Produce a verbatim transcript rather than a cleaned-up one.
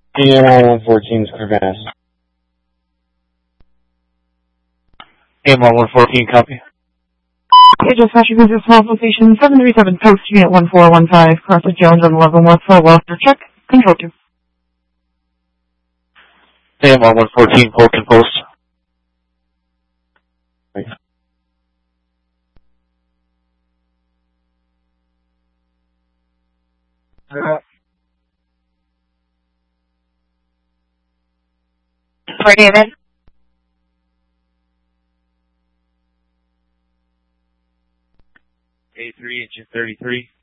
A M one fourteen is Crevasse. A M one fourteen, copy. Okay, just Fashion Business Small Location seven three seven Post Unit one four one five, Crossing Jones on eleven West Full Welfare Check. Control two. A M one fourteen, Polk Post. Right. Uh, For David. A three, engine thirty-three.